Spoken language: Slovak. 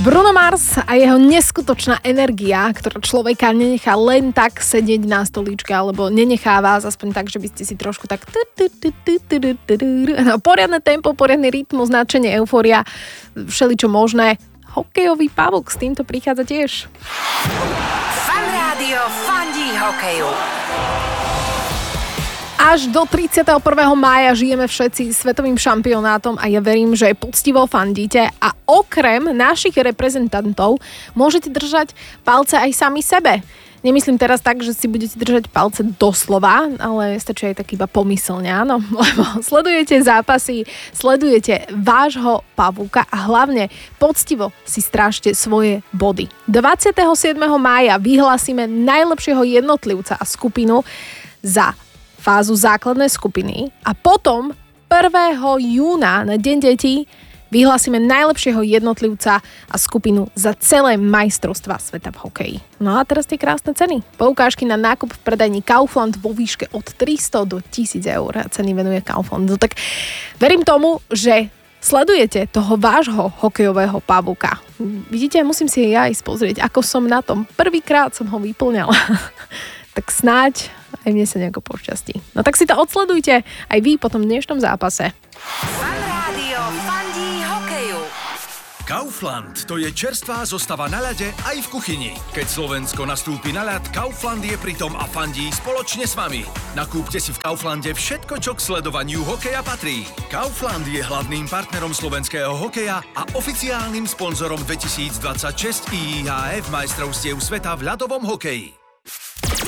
Bruno Mars a jeho neskutočná energia, ktorá človeka nenechá len tak sedieť na stoličke, alebo nenechá vás aspoň tak, že by ste si trošku tak poriadne tempo, poriadny rytmus, nadšenie, eufória, všeličo možné. Hokejový pavúk s týmto prichádza tiež. Fan Rádio fandí hokeju. Až do 31. mája žijeme všetci svetovým šampionátom a ja verím, že poctivo fandíte a okrem našich reprezentantov môžete držať palce aj sami sebe. Nemyslím teraz tak, že si budete držať palce doslova, ale stačí aj tak iba pomyselne, áno, lebo sledujete zápasy, sledujete vášho pavúka a hlavne poctivo si strážte svoje body. 27. mája vyhlásime najlepšieho jednotlivca a skupinu za fázu základnej skupiny a potom 1. júna na Deň detí vyhlásime najlepšieho jednotlivca a skupinu za celé majstrovstvá sveta v hokeji. No a teraz tie krásne ceny. Poukážky na nákup v predajni Kaufland vo výške od 300 do 1000 eur. Ceny venuje Kaufland. No tak verím tomu, že sledujete toho vášho hokejového pavúka. Vidíte, musím si ja ísť pozrieť, ako som na tom. Prvýkrát som ho vyplňala. Tak snáď aj mne sa nejako pošťastí. No tak si to odsledujte aj vy po tom dnešnom zápase. Fan Rádio fandí hokeju. Kaufland, to je čerstvá zostava na ľade aj v kuchyni. Keď Slovensko nastúpi na ľad, Kaufland je pritom a fandí spoločne s vami. Nakúpte si v Kauflande všetko, čo k sledovaniu hokeja patrí. Kaufland je hlavným partnerom slovenského hokeja a oficiálnym sponzorom 2026 IIHF majstrovstiev sveta v ľadovom hokeji.